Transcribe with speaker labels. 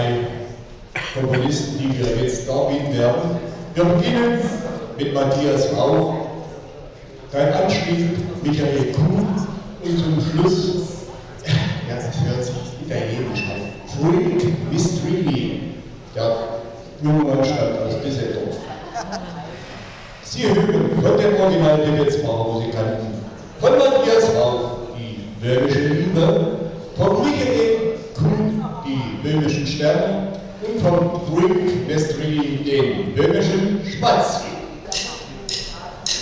Speaker 1: drei Komponisten, die wir jetzt darbieten werden. Wir beginnen mit Matthias Rauch, dann anschließend Michael Kuhn und zum Schluss, ja, das hört sich italienisch an, Frank Mistrilli, der junge Mann stammt aus Düsseldorf. Sie hören von den Original-Musikanten von Matthias Rauch die böhmische Liebe, von Michael Kuhn die böhmischen Sterne und von Frank Mistrilli den böhmischen Spatz.